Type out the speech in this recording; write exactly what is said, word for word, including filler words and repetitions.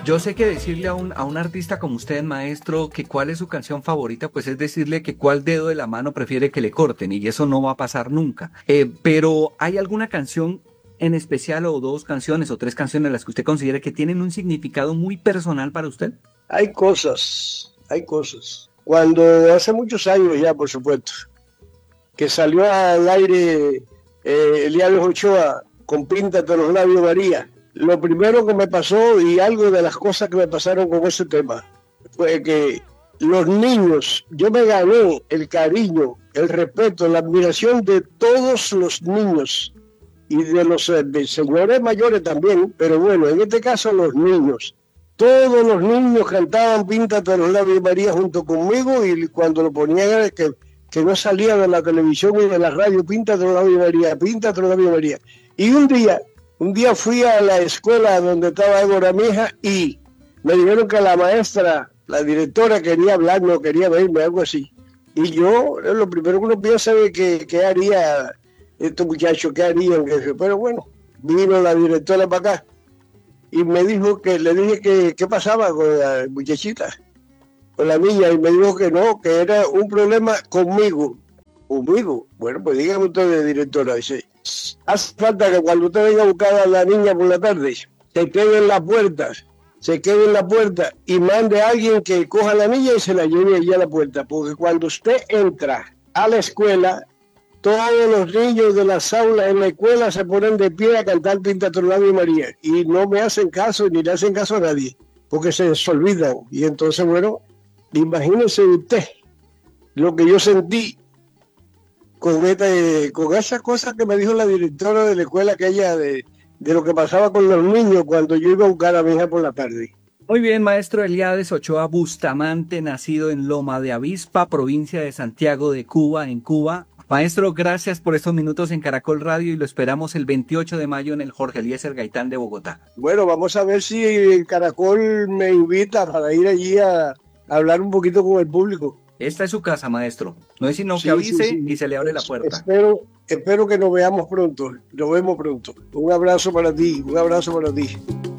Yo sé que decirle a un, a un artista como usted, maestro, que cuál es su canción favorita, pues es decirle que cuál dedo de la mano prefiere que le corten, y eso no va a pasar nunca. Eh, pero ¿hay alguna canción en especial, o dos canciones o tres canciones, las que usted considere que tienen un significado muy personal para usted? Hay cosas, hay cosas. Cuando hace muchos años ya, por supuesto, que salió al aire eh, Eliabes Ochoa con Píntate los labios María, lo primero que me pasó, y algo de las cosas que me pasaron con ese tema, fue que los niños, yo me gané el cariño, el respeto, la admiración de todos los niños y de los eh, de señores mayores también, pero bueno, en este caso los niños. Todos los niños cantaban Píntate los labios María junto conmigo, y cuando lo ponían era que, que no salía de la televisión y de la radio, Píntate los labios María, Píntate los labios María. Y un día, un día fui a la escuela donde estaba Égora, mi hija, y me dijeron que la maestra, la directora, quería hablar, no quería verme, algo así. Y yo, lo primero que uno piensa es que, que haría estos muchachos, qué harían, pero bueno, vino la directora para acá y me dijo que, le dije que qué pasaba con la muchachita, con la niña, y me dijo que no, que era un problema conmigo. Conmigo. Bueno, pues dígame usted, directora, dice, hace falta que cuando usted venga a buscar a la niña por la tarde, se quede en la puerta, se quede en la puerta y mande a alguien que coja a la niña y se la lleve allí a la puerta, porque cuando usted entra a la escuela, todos los niños de las aulas en la escuela se ponen de pie a cantar Píntate los labios María, y no me hacen caso ni le hacen caso a nadie, porque se desolvidan. Y entonces, bueno, imagínense usted lo que yo sentí con, este, con esas cosas que me dijo la directora de la escuela aquella de, de lo que pasaba con los niños cuando yo iba a buscar a mi hija por la tarde. Muy bien, maestro Eliabes Ochoa Bustamante, nacido en Loma de Avispa, provincia de Santiago de Cuba, en Cuba. Maestro, gracias por estos minutos en Caracol Radio, y lo esperamos el veintiocho de mayo en el Jorge Eliezer Gaitán de Bogotá. Bueno, vamos a ver si el Caracol me invita para ir allí a, a hablar un poquito con el público. Esta es su casa, maestro. No es sino Sí, que avise sí, sí. y se le abre la puerta. Espero, espero que nos veamos pronto. Nos vemos pronto. Un abrazo para ti, un abrazo para ti.